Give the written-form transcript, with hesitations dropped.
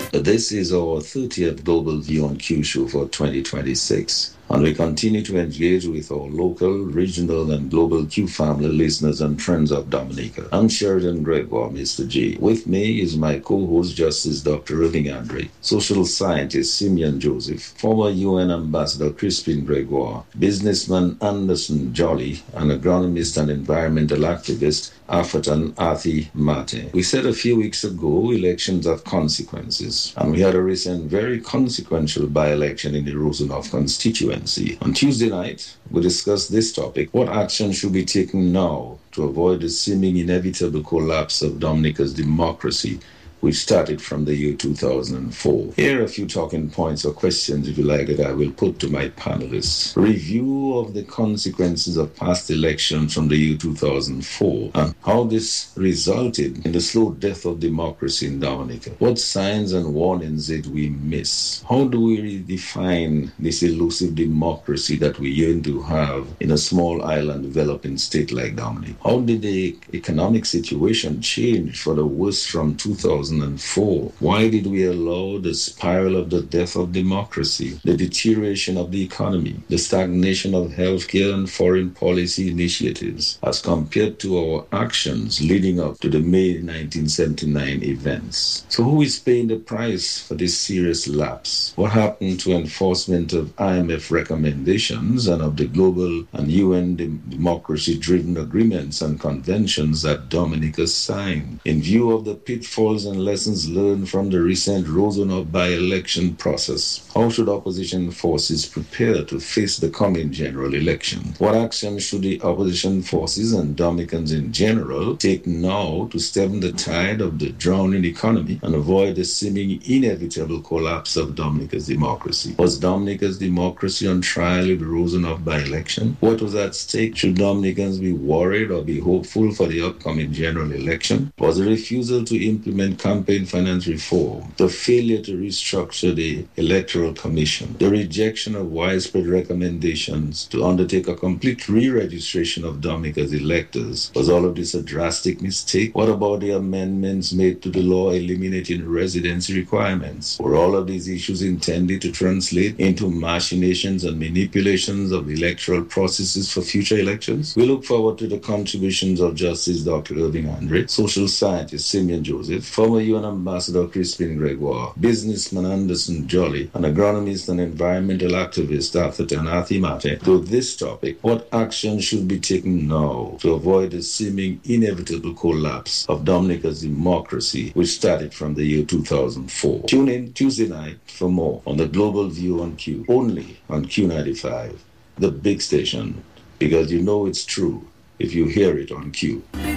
This is our 30th Global View on Q show for 2026. And we continue to engage with our local, regional, and global Q family listeners and friends of Dominica. I'm Sheridan Gregoire, Mr. G. With me is my co-host, Justice Dr. Irving Andre, social scientist Simeon Joseph, former UN Ambassador Crispin Gregoire, businessman Anderson Jolly, and agronomist and environmental activist Afatan Athi Mate. We said a few weeks ago, elections have consequences, and we had a recent very consequential by-election in the Rosenhof constituency. On Tuesday night, we discussed this topic: what action should be taken now to avoid the seeming inevitable collapse of Dominica's democracy, which started from the year 2004. Here are a few talking points or questions, if you like, that I will put to my panelists. Review of the consequences of past elections from the year 2004 and how this resulted in the slow death of democracy in Dominica. What signs and warnings did we miss? How do we redefine this elusive democracy that we yearn to have in a small island developing state like Dominica? How did the economic situation change for the worse from 2004? Why did we allow the spiral of the death of democracy, the deterioration of the economy, the stagnation of healthcare and foreign policy initiatives, as compared to our actions leading up to the May 1979 events? So who is paying the price for this serious lapse? What happened to enforcement of IMF recommendations and of the global and UN democracy-driven agreements and conventions that Dominica signed? In view of the pitfalls and lessons learned from the recent Rosenhof by-election process, how should opposition forces prepare to face the coming general election? What action should the opposition forces and Dominicans in general take now to stem the tide of the drowning economy and avoid the seeming inevitable collapse of Dominica's democracy? Was Dominica's democracy on trial in the Rosenhof by-election? What was at stake? Should Dominicans be worried or be hopeful for the upcoming general election? Was the refusal to implement campaign finance reform, the failure to restructure the Electoral Commission, the rejection of widespread recommendations to undertake a complete re-registration of Dominica's electors, was all of this a drastic mistake? What about the amendments made to the law eliminating residency requirements? Were all of these issues intended to translate into machinations and manipulations of electoral processes for future elections? We look forward to the contributions of Justice Dr. Irving Andre, social scientist Simeon Joseph, former UN Ambassador Crispin Gregoire, businessman Anderson Jolly, and agronomist and environmental activist Afatan Athi Mate to this topic: what action should be taken now to avoid the seeming inevitable collapse of Dominica's democracy, which started from the year 2004. Tune in Tuesday night for more on the Global View on Q, only on Q95, the big station, because you know it's true if you hear it on Q.